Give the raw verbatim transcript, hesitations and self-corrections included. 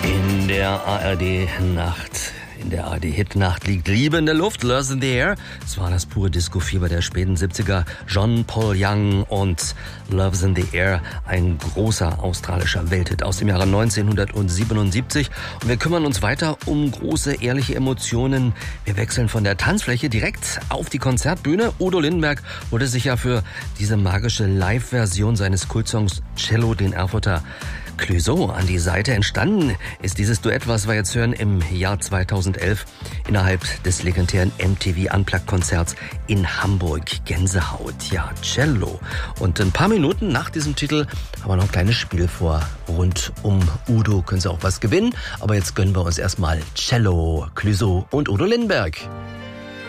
In der A R D-Nacht, in der A R D-Hit-Nacht liegt Liebe in der Luft, Love's in the Air. Es war das pure Disco-Fieber der späten siebziger, John Paul Young und Love's in the Air, ein großer australischer Welthit aus dem Jahre neunzehnhundertsiebenundsiebzig. Und wir kümmern uns weiter um große, ehrliche Emotionen. Wir wechseln von der Tanzfläche direkt auf die Konzertbühne. Udo Lindenberg wurde sich ja für diese magische Live-Version seines Kultsongs Cello den Erfurter Clouseau an die Seite. Entstanden ist dieses Duett, was wir jetzt hören, im Jahr zweitausendelf innerhalb des legendären M T V Unplugged-Konzerts in Hamburg. Gänsehaut, ja, Cello. Und ein paar Minuten nach diesem Titel haben wir noch ein kleines Spiel vor. Rund um Udo können Sie auch was gewinnen. Aber jetzt gönnen wir uns erstmal Cello, Clouseau und Udo Lindenberg.